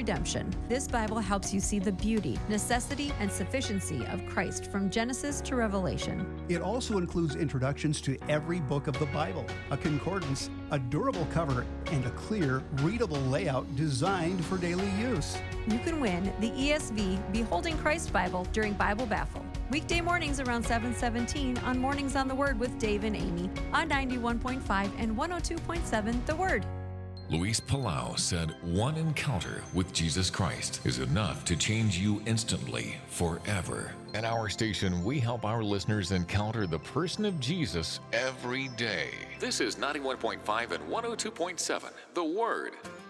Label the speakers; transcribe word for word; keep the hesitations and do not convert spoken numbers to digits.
Speaker 1: redemption. This Bible helps you see the beauty, necessity, and sufficiency of Christ from Genesis to Revelation.
Speaker 2: It also includes introductions to every book of the Bible, a concordance, a durable cover, and a clear, readable layout designed for daily use.
Speaker 1: You can win the E S V Beholding Christ Bible during Bible Baffle. Weekday mornings around seven seventeen on Mornings on the Word with Dave and Amy on ninety-one point five and one oh two point seven The Word.
Speaker 3: Luis Palau said one encounter with Jesus Christ is enough to change you instantly, forever. At our station, we help our listeners encounter the person of Jesus every day. This is ninety-one point five and one oh two point seven The Word.